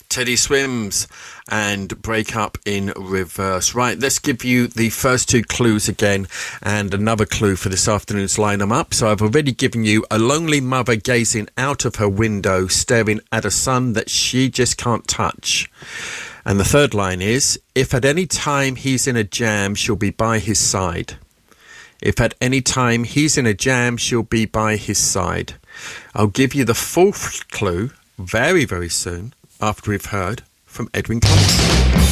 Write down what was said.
Teddy Swims and Break Up in Reverse. Right, let's give you the first two clues again and another clue for this afternoon's line them up. So I've already given you a lonely mother gazing out of her window, staring at a son that she just can't touch. And the third line is, if at any time he's in a jam, she'll be by his side. If at any time he's in a jam, she'll be by his side. I'll give you the fourth clue very, very soon after we've heard from Edwyn Collins.